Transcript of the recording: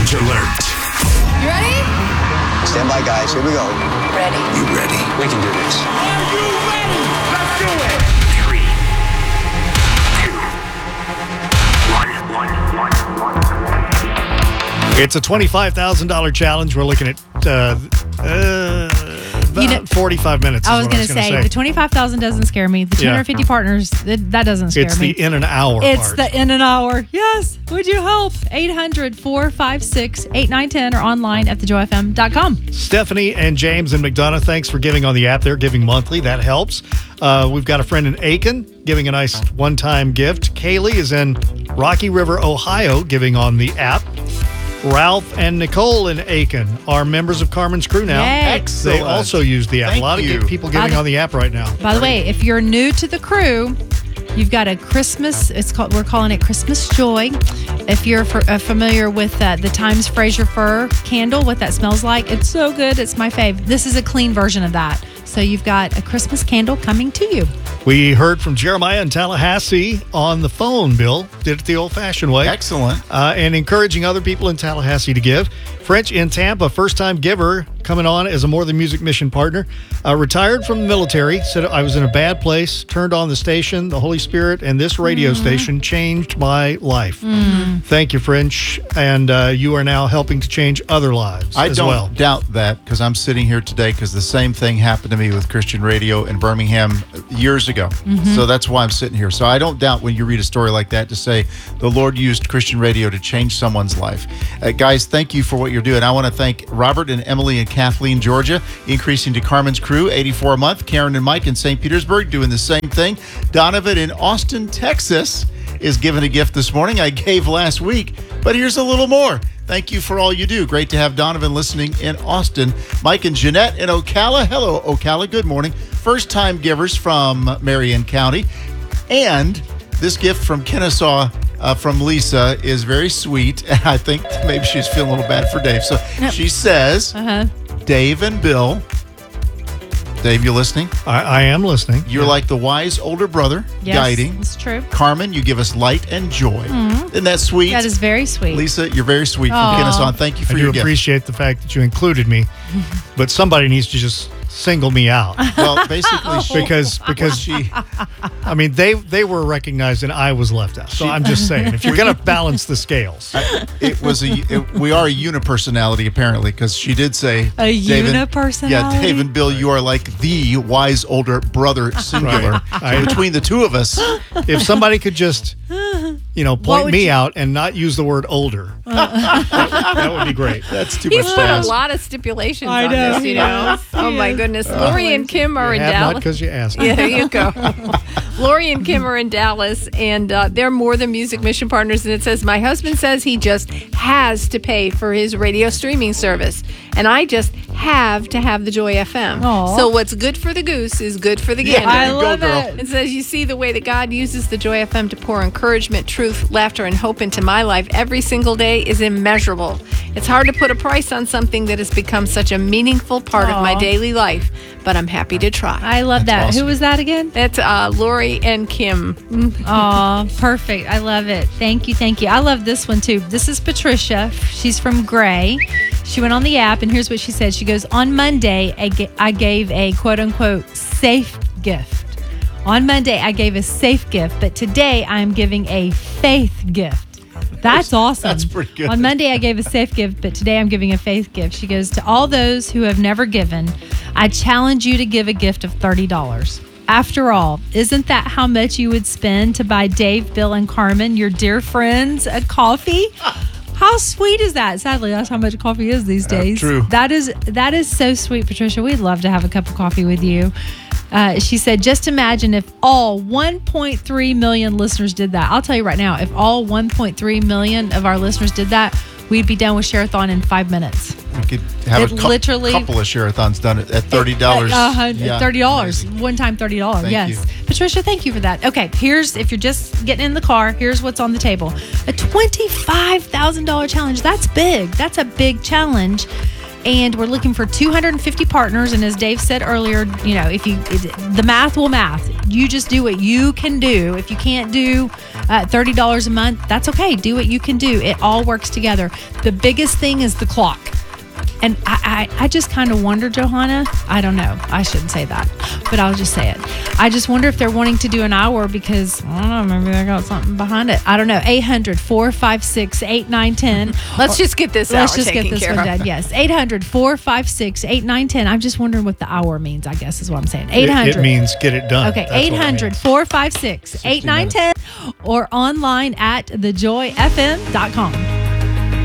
Challenge alert. You ready? Stand by, guys. Here we go. Ready. You ready? We can do this. Are you ready? Let's do it. 3, 2, 1. It's a $25,000 challenge. We're looking at about 45 minutes. I was going to say, the 25,000 doesn't scare me. The 250 partners, that doesn't scare me. It's the in an hour It's part. the in an hour. Yes. Would you help? 800-456-8910 or online at thejoyfm.com. Stephanie and James and McDonough, thanks for giving on the app. They're giving monthly. That helps. We've got a friend in Aiken giving a nice one-time gift. Kaylee is in Rocky River, Ohio, giving on the app. Ralph and Nicole in Aiken are members of Carmen's crew now. Yay. They also use the app. Thank a lot you. of people giving on the app right now. By the way, if you're new to the crew, you've got a Christmas, we're calling it Christmas Joy. If you're familiar with the Times Fraser Fir candle, what that smells like, it's so good. It's my fave. This is a clean version of that. So you've got a Christmas candle coming to you. We heard from Jeremiah in Tallahassee on the phone, Bill. Did it the old-fashioned way. Excellent. And encouraging other people in Tallahassee to give. French in Tampa, first-time giver, coming on as a More Than Music mission partner. Retired from the military, said I was in a bad place, turned on the station, the Holy Spirit, and this radio station changed my life. Thank you, French. And you are now helping to change other lives I as don't well. doubt that, because I'm sitting here today because the same thing happened to me with Christian radio in Birmingham years ago. So that's why I'm sitting here. So I don't doubt when you read a story like that to say the Lord used Christian radio to change someone's life. Guys, thank you for what you're doing. I want to thank Robert and Emily in Kathleen, Georgia, increasing to Carmen's crew, $84 a month. Karen and Mike in St. Petersburg doing the same thing. Donovan in Austin, Texas is giving a gift this morning. I gave last week, but here's a little more. Thank you for all you do. Great to have Donovan listening in Austin. Mike and Jeanette in Ocala. Hello, Ocala. Good morning. First-time givers from Marion County. And this gift from Kennesaw from Lisa is very sweet. And I think maybe she's feeling a little bad for Dave. So she says, Dave and Bill. Dave, you listening? I am listening. You're like the wise older brother, guiding. Yes, it's true. Carmen, you give us light and joy. Isn't that sweet? That is very sweet. Lisa, you're very sweet from Kennesaw. Thank you for I your do gift. appreciate the fact that you included me, but somebody needs to just single me out. Well, basically, because she, I mean, they were recognized and I was left out. So I'm just saying, if you're going to balance the scales, we are a unipersonality apparently, because she did say unipersonality. Yeah, Dave and Bill, you are like the wise older brother, singular. Right. So between the two of us, if somebody could just, point me out and not use the word older, that would be great. that's too He's much put to a ask. lot of stipulations I on know, this, Oh, my goodness. Lori and Kim are in Not Dallas. because you asked. Yeah, there you go. Lori and Kim are in Dallas, and they're More Than Music mission partners. And it says, my husband says he just has to pay for his radio streaming service. And I just have to have the Joy FM. Aw. So what's good for the goose is good for the gander. I Go, love girl. it. It says, you see the way that God uses the Joy FM to pour encouragement, truth, laughter, and hope into my life every single day is immeasurable. It's hard to put a price on something that has become such a meaningful part of my daily life, but I'm happy to try. I love that. awesome. Who was that again? That's Lori and Kim. Oh, perfect. I love it. Thank you. Thank you. I love this one too. This is Patricia. She's from Gray. She went on the app, and here's what she said. She goes, on Monday, I gave a quote-unquote safe gift. On Monday, I gave a safe gift, but today I am giving a faith gift. That's awesome. That's pretty good. On Monday, I gave a safe gift, but today I'm giving a faith gift. She goes, to all those who have never given, I challenge you to give a gift of $30. After all, isn't that how much you would spend to buy Dave, Bill, and Carmen, your dear friends, a coffee? How sweet is that? Sadly, that's how much coffee is these days. True. That is so sweet, Patricia. We'd love to have a cup of coffee with you. She said, just imagine if all 1.3 million listeners did that. I'll tell you right now, if all 1.3 million of our listeners did that, we'd be done with Share-a-thon in 5 minutes. We could have It a literally- couple of share-a-thons done at $30. Yeah, $30. amazing. One time $30. Thank Yes. you. Patricia, thank you for that. Okay, if you're just getting in the car, here's what's on the table. A $25,000 challenge. That's big. That's a big challenge. And we're looking for 250 partners. And as Dave said earlier, the math will math. You just do what you can do. If you can't do $30 a month, that's okay. Do what you can do. It all works together. The biggest thing is the clock. And I just kind of wonder, Johanna, I don't know. I shouldn't say that, but I'll just say it. I just wonder if they're wanting to do an hour because, I don't know, maybe they got something behind it. I don't know. 800-456-8910. Let's just get this Let's hour just get taken this care one of. done. Yes. 800-456-8910. I'm just wondering what the hour means, I guess is what I'm saying. It 800. means get it done. Okay, That's what it means. 800-456-8910 or online at thejoyfm.com.